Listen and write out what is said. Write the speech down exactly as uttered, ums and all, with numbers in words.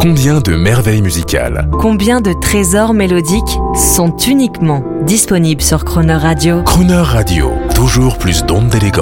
Combien de merveilles musicales, Combien de trésors mélodiques sont uniquement disponibles sur Croner Radio? Croner Radio, toujours plus d'ondes d'élégance.